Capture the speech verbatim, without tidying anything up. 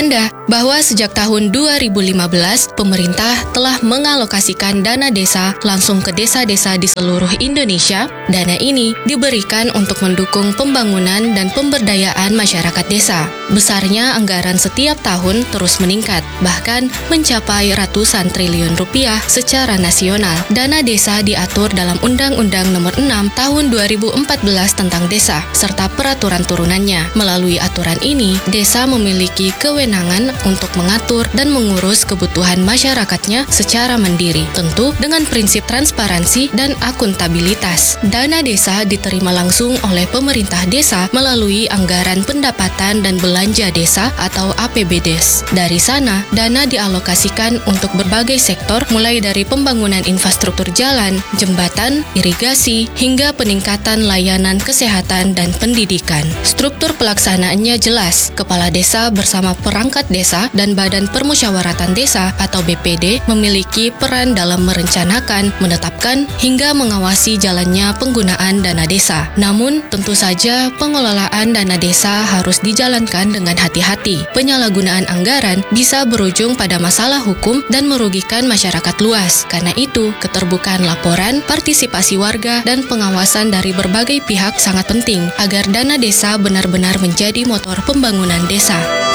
Anda bahwa sejak tahun dua ribu lima belas, pemerintah telah mengalokasikan dana desa langsung ke desa-desa di seluruh Indonesia. Dana ini diberikan untuk mendukung pembangunan dan pemberdayaan masyarakat desa. Besarnya anggaran setiap tahun terus meningkat, bahkan mencapai ratusan triliun rupiah secara nasional. Dana desa diatur dalam Undang-Undang Nomor enam Tahun dua ribu empat belas tentang desa, serta peraturan turunannya. Melalui aturan ini, desa memiliki kewenangan untuk mengatur dan mengurus kebutuhan masyarakatnya secara mandiri, tentu dengan prinsip transparansi dan akuntabilitas. Dana desa diterima langsung oleh pemerintah desa melalui anggaran pendapatan dan belanja desa atau A P B D E S. Dari sana, dana dialokasikan untuk berbagai sektor, mulai dari pembangunan infrastruktur jalan, jembatan, irigasi, hingga peningkatan layanan kesehatan dan pendidikan. Struktur pelaksanaannya jelas. Kepala desa bersama perangkat desa dan Badan Permusyawaratan Desa atau B P D memiliki peran dalam merencanakan, menetapkan, hingga mengawasi jalannya penggunaan dana desa. Namun, tentu saja pengelolaan dana desa harus dijalankan dengan hati-hati. Penyalahgunaan anggaran bisa berujung pada masalah hukum dan merugikan masyarakat luas. Karena itu, keterbukaan laporan, partisipasi warga, dan pengawasan dari berbagai pihak sangat penting agar dana desa benar-benar menjadi motor pembangunan desa.